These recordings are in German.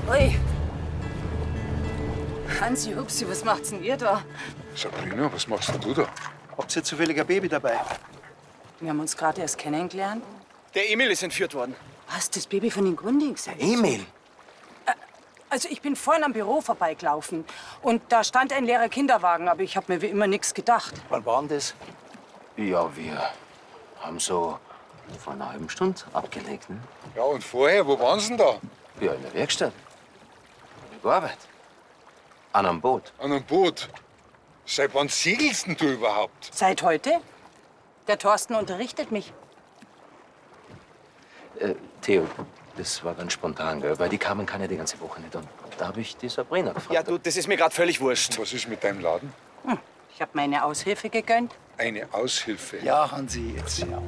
Ui. Hansi, Hupsi, was macht's denn ihr da? Sabrina, was machst denn du da? Habt ihr zufällig ein Baby dabei? Wir haben uns gerade erst kennengelernt. Der Emil ist entführt worden. Was, das Baby von den Grundings? Emil? Also ich bin vorhin am Büro vorbeigelaufen und da stand ein leerer Kinderwagen, aber ich habe mir wie immer nichts gedacht. Wann war denn das? Ja, wir haben so vor einer halben Stunde abgelegt. Ne? Ja, und vorher, wo waren Sie denn da? Ja, in der Werkstatt. Ich gearbeitet. An einem Boot. An einem Boot. Seit wann segelst denn du überhaupt? Seit heute? Der Thorsten unterrichtet mich. Theo, das war ganz spontan, gell? Weil die kamen keine die ganze Woche nicht. Und da habe ich die Sabrina gefragt. Ja, du, das ist mir gerade völlig wurscht. Und was ist mit deinem Laden? Ich habe meine Aushilfe gegönnt. Eine Aushilfe. Ja, Hansi, jetzt hör auf.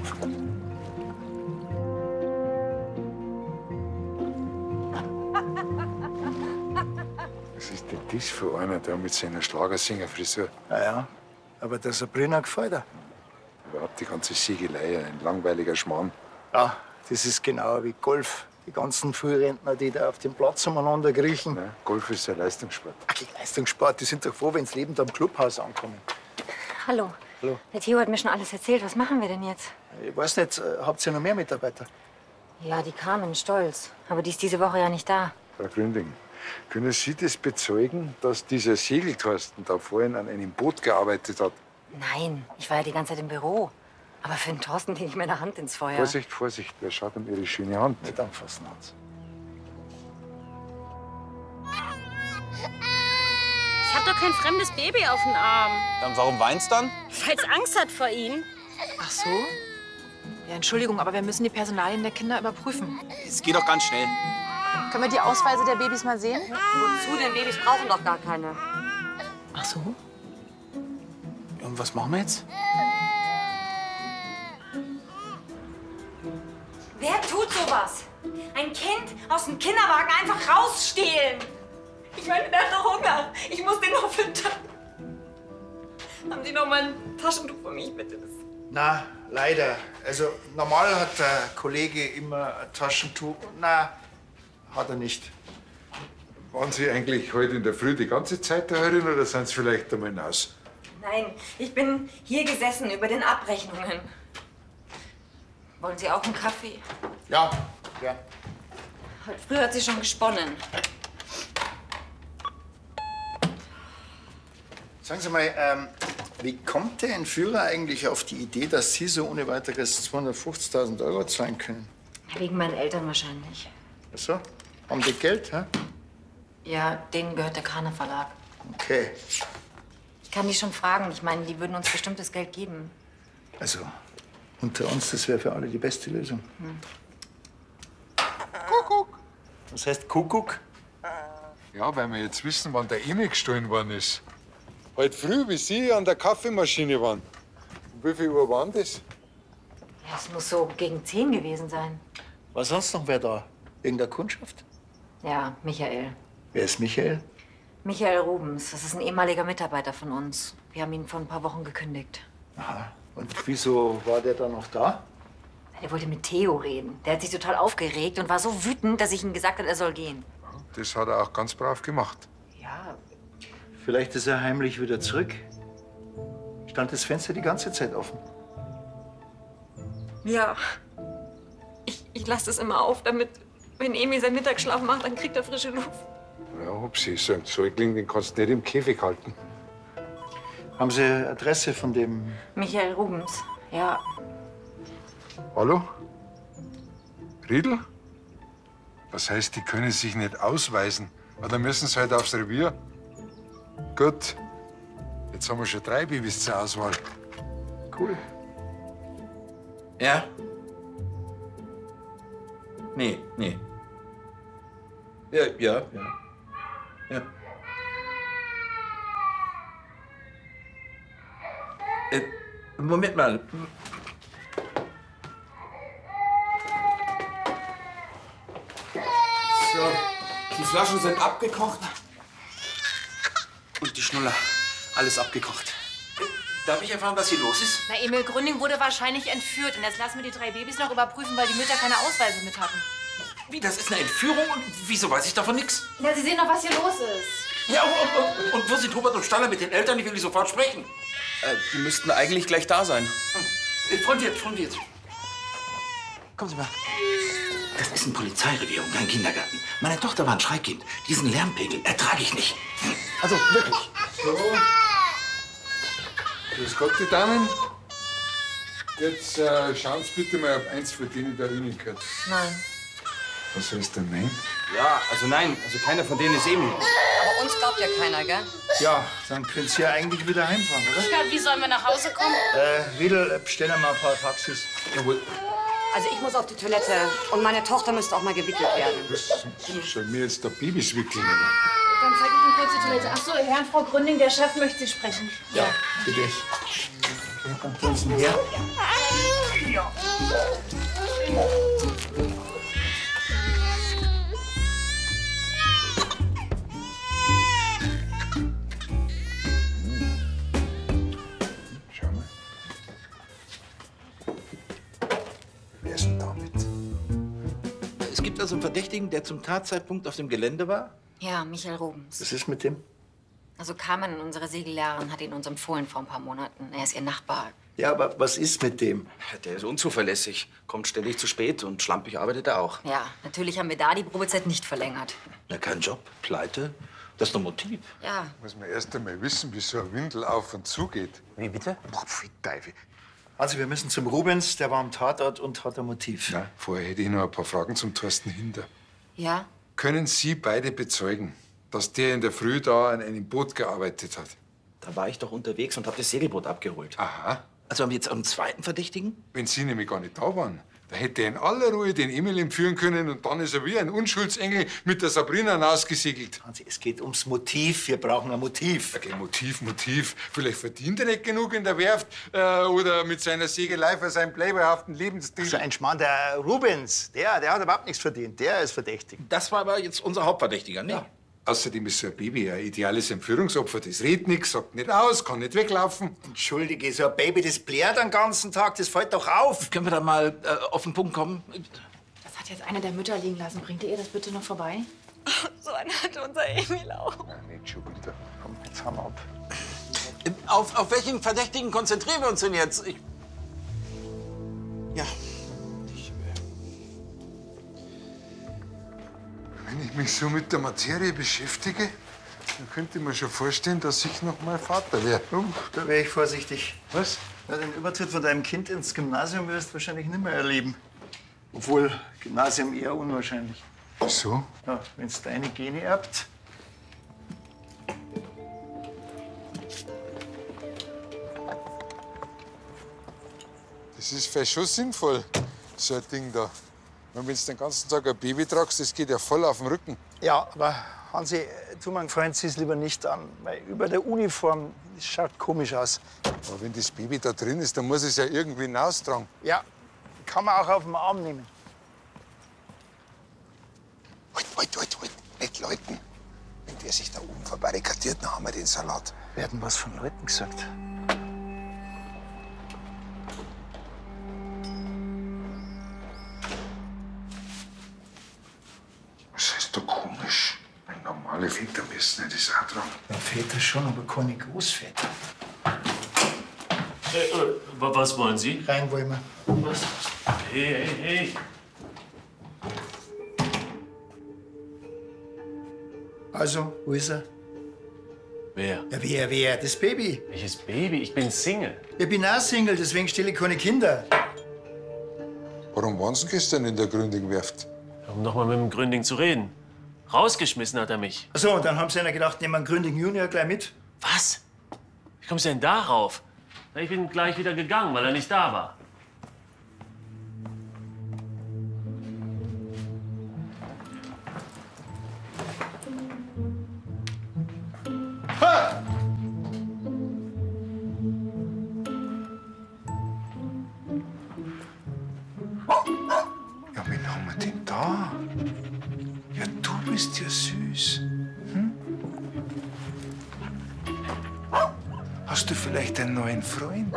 Was ist denn das für einer da mit seiner Schlagersingerfrisur? Ja, aber der Sabrina gefällt er. Überhaupt die ganze Segelei, ein langweiliger Schmarrn. Ja, das ist genau wie Golf. Die ganzen Frührentner, die da auf dem Platz umeinander kriechen. Ne? Golf ist ein Leistungssport. Ach, die Leistungssport, die sind doch froh, wenn sie lebend am Clubhaus ankommen. Hallo. Hallo. Der Theo hat mir schon alles erzählt. Was machen wir denn jetzt? Ich weiß nicht, habt ihr noch mehr Mitarbeiter? Ja, die Carmen Stolz. Aber die ist diese Woche ja nicht da. Frau Gründing, können Sie das bezeugen, dass dieser Segelthorsten da vorhin an einem Boot gearbeitet hat? Nein, ich war ja die ganze Zeit im Büro. Aber für den Thorsten lege ich meine Hand ins Feuer. Vorsicht, Vorsicht, wer schaut um Ihre schöne Hand? Nicht anfassen, Hans. Ich hab doch kein fremdes Baby auf dem Arm. Ja, und warum weinst dann? Weil's Angst hat vor ihm. Ach so? Ja, Entschuldigung, aber wir müssen die Personalien der Kinder überprüfen. Es geht doch ganz schnell. Können wir die Ausweise der Babys mal sehen? Wozu denn? Babys brauchen doch gar keine. Ach so? Und was machen wir jetzt? Wer tut sowas? Ein Kind aus dem Kinderwagen einfach rausstehlen. Ich meine, der hat noch Hunger. Ich muss den noch füttern. Haben Sie noch mal ein Taschentuch für mich, bitte? Na, leider. Also normal hat der Kollege immer ein Taschentuch. Na, hat er nicht. Waren Sie eigentlich heute in der Früh die ganze Zeit da herin oder sind Sie vielleicht einmal hinaus? Nein, ich bin hier gesessen über den Abrechnungen. Wollen Sie auch einen Kaffee? Ja, ja. Heute früh hat sie schon gesponnen. Sagen Sie mal, wie kommt der Entführer eigentlich auf die Idee, dass Sie so ohne weiteres 250.000 € zahlen können? Wegen meinen Eltern wahrscheinlich. Ach so? Haben die Geld, hä? Ja, denen gehört der Kahner Verlag. Okay. Ich kann die schon fragen. Ich meine, die würden uns bestimmt das Geld geben. Also, unter uns, das wäre für alle die beste Lösung. Kuckuck. Was heißt Kuckuck? Ja, weil wir jetzt wissen, wann der Emil gestohlen worden ist. Heute früh, wie Sie an der Kaffeemaschine waren. Um wie viel Uhr waren das? Ja, es muss so gegen 10 gewesen sein. War sonst noch wer da? Wegen der Kundschaft? Ja, Michael. Wer ist Michael? Michael Rubens. Das ist ein ehemaliger Mitarbeiter von uns. Wir haben ihn vor ein paar Wochen gekündigt. Aha. Und wieso war der da noch da? Er wollte mit Theo reden. Der hat sich total aufgeregt und war so wütend, dass ich ihm gesagt habe, er soll gehen. Das hat er auch ganz brav gemacht. Ja, Vielleicht ist er heimlich wieder zurück. Stand das Fenster die ganze Zeit offen? Ja. Ich lasse es immer auf, damit, wenn Emil seinen Mittagsschlaf macht, dann kriegt er frische Luft. Ja, Hupsi, so ein Säugling, den kannst du nicht im Käfig halten. Haben Sie Adresse von dem... Michael Rubens. Ja, Hallo? Riedl? Das heißt, die können sich nicht ausweisen. Aber dann müssen sie halt aufs Revier. Gut. Jetzt haben wir schon 3 Babys zur Auswahl. Cool. Ja? Nee. Ja. Moment mal. So, die Flaschen sind abgekocht. Und die Schnuller. Alles abgekocht. Darf ich erfahren, was hier los ist? Na, Emil Gründing wurde wahrscheinlich entführt. Und jetzt lassen wir die 3 Babys noch überprüfen, weil die Mütter keine Ausweise mit hatten. Wie, das ist eine Entführung? Und wieso weiß ich davon nichts? Ja, Sie sehen doch, was hier los ist. Ja, und wo sind Hubert und Staller mit den Eltern? Ich will die sofort sprechen. Die müssten eigentlich gleich da sein. Von Wirt. Kommen Sie mal. Das ist ein Polizeirevier und kein Kindergarten. Meine Tochter war ein Schreikind. Diesen Lärmpegel ertrage ich nicht. Also wirklich. So. Grüß Gott, die Damen. Jetzt schauen Sie bitte mal, ob eins von denen da Ihnen gehört. Nein. Was heißt denn nein? Ja, also nein, also keiner von denen ist Emil. Aber uns glaubt ja keiner, gell? Ja, dann können Sie ja eigentlich wieder heimfahren, oder? Ja, wie sollen wir nach Hause kommen? Riedel, bestellen wir mal ein paar Taxis. Jawohl. Also ich muss auf die Toilette und meine Tochter müsste auch mal gewickelt werden. Soll mir jetzt da Babys wickeln, oder? Dann zeige ich Ihnen kurz die Toilette. Ach so, Herr und Frau Gründing, der Chef möchte Sie sprechen. Ja, bitte. Okay, dann tun Sie her. Ja. Schau mal. Wer ist denn damit? Es gibt also einen Verdächtigen, der zum Tatzeitpunkt auf dem Gelände war? Ja, Michael Rubens. Was ist mit dem? Also Carmen, unsere Segellehrerin, hat ihn uns empfohlen vor ein paar Monaten. Er ist ihr Nachbar. Ja, aber was ist mit dem? Der ist unzuverlässig, kommt ständig zu spät und schlampig arbeitet er auch. Ja, natürlich haben wir da die Probezeit nicht verlängert. Na, kein Job, Pleite. Das ist doch Motiv. Ja. Muss man erst einmal wissen, wie so ein Windel auf und zu geht. Wie bitte? Boah, pfui, Teufel. Also, wir müssen zum Rubens, der war am Tatort und hat ein Motiv. Na, vorher hätte ich noch ein paar Fragen zum Thorsten Hinder. Ja? Können Sie beide bezeugen, dass der in der Früh da an einem Boot gearbeitet hat? Da war ich doch unterwegs und habe das Segelboot abgeholt. Aha. Also haben wir jetzt einen zweiten Verdächtigen? Wenn Sie nämlich gar nicht da waren, da hätte er in aller Ruhe den Emil entführen können und dann ist er wie ein Unschuldsengel mit der Sabrina hinausgesegelt. Hansi, es geht ums Motiv. Wir brauchen ein Motiv. Okay, Motiv. Vielleicht verdient er nicht genug in der Werft oder mit seiner Segelei für seinen playboyhaften Lebensstil. So ein Schmarrn, der Rubens, der hat überhaupt nichts verdient. Der ist verdächtig. Das war aber jetzt unser Hauptverdächtiger, ne? Ja. Außerdem ist so ein Baby ein ideales Entführungsopfer. Das redet nichts, sagt nicht aus, kann nicht weglaufen. Entschuldige, so ein Baby, das blärt den ganzen Tag, das fällt doch auf. Können wir da mal auf den Punkt kommen? Das hat jetzt eine der Mütter liegen lassen. Bringt ihr das bitte noch vorbei? So einen hat unser Emil auch. Nein, nicht schon wieder. Komm, jetzt haben wir ab. Auf welchen Verdächtigen konzentrieren wir uns denn jetzt? Wenn ich mich so mit der Materie beschäftige, dann könnte ich mir schon vorstellen, dass ich noch mal Vater wäre. Da wäre ich vorsichtig. Was? Ja, den Übertritt von deinem Kind ins Gymnasium wirst du wahrscheinlich nicht mehr erleben. Obwohl, Gymnasium eher unwahrscheinlich. Wieso? Ja, wenn es deine Gene erbt. Das ist vielleicht schon sinnvoll, so ein Ding da. Wenn du den ganzen Tag ein Baby tragst, das geht ja voll auf den Rücken. Ja, aber Hansi, tu mein Freund, sieh's lieber nicht an. Weil über der Uniform, das schaut komisch aus. Aber wenn das Baby da drin ist, dann muss es ja irgendwie hinaustragen. Ja, kann man auch auf den Arm nehmen. Halt, nicht läuten. Wenn der sich da oben verbarrikadiert, dann haben wir den Salat. Werden was von Leuten gesagt? Das ist doch komisch. Wenn normale Väter müssen nicht das auch tragen. Ja, Väter schon, aber keine Großväter. Was wollen Sie? Rein wollen wir. Was? Hey. Also, wo ist er? Wer? Ja, wer? Das Baby. Welches Baby? Ich bin Single. Ich bin auch Single, deswegen stelle ich keine Kinder. Warum waren Sie gestern in der Gründing-Werft? Um noch mal mit dem Gründing zu reden. Rausgeschmissen hat er mich. Ach so, und dann haben sie einer gedacht, nehmen wir einen Gründing Junior gleich mit. Was? Wie kommst du denn darauf? Na, ich bin gleich wieder gegangen, weil er nicht da war. Ha! Ja, wen haben wir denn da? Ja, du bist ja süß. Hm? Hast du vielleicht einen neuen Freund,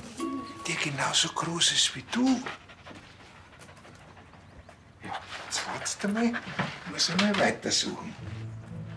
der genauso groß ist wie du? Ja, 2 Jetzt einmal muss ich mal weitersuchen.